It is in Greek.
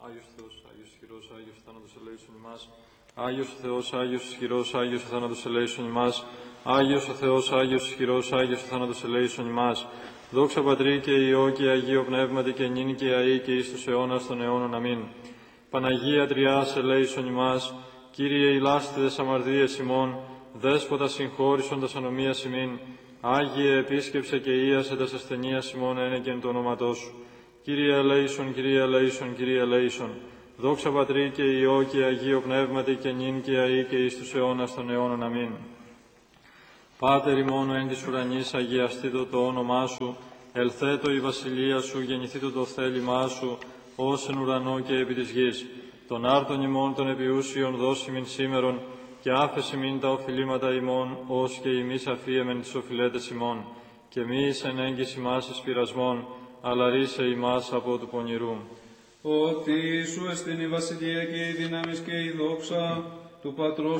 Άγιος Θεός, Άγιος ισχυρός, Άγιος θάνατος ελέησον ημάς. Άγιος ο Θεός, Άγιος ισχυρός, Άγιος θάνατος ελέησον ημάς. Άγιος ο Θεός, Άγιος ισχυρός, Άγιος θάνατος ελέησον ημάς. Δόξα Πατρί και Υιό και Αγίο Πνεύματι και νυν και αεί και εις τους αιώνας των αιώνων. Αμήν. Παναγία Τριάς ελέησον ημάς. Κύριε ηλάστηδες αμαρτίες ημών, Δέσποτα συγχώρησον τας ανομίας ημίν. Άγιε επίσκεψε και ίασε τας ασθενείας ημών ένεκεν το όνοματό σου. Κύριε ελέησον, Κύριε ελέησον, Κύριε ελέησον. Δόξα Πατρί και Υιό και Αγίο Πνεύματι και νυν και αεί και εις τους αιώνας των αιώνων. Αμήν. Πάτερ ημών εν της ουρανής, αγιαστήτω το όνομά σου, ελθέτω η βασιλεία σου, γεννηθήτω το θέλημά σου, ως εν ουρανό και επί της γης. Των άρτων ημών των επιούσιων δώσιμην σήμερον, και άφεση μην τα οφειλήματα ημών, ως και ημείς αφίεμεν τις οφειλέτες ημών. Και μη εις εν έγκυς ημάς εις πειρασμόν, αλλά ρίσε ημάς από του πονηρού. Ότι σου εστιν η βασιλεία και η δύναμις και η δόξα του Πατρός